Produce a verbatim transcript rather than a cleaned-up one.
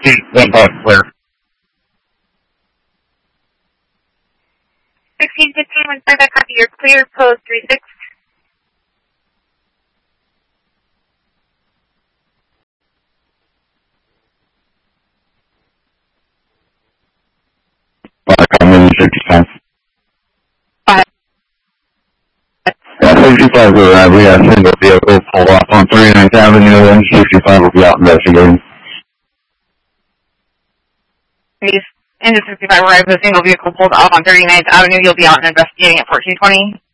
fifty, one five, clear. sixteen fifteen, one five, copy, you're clear, code three six. Five, I'm in sixty-five. Five. Yeah, sixty-five will arrive. We have a single vehicle pulled off on thirty-ninth Avenue, and sixty-five will be out investigating. Engine sixty-five arrives with a single vehicle pulled off on thirty-ninth Avenue. You'll be out and investigating at fourteen twenty.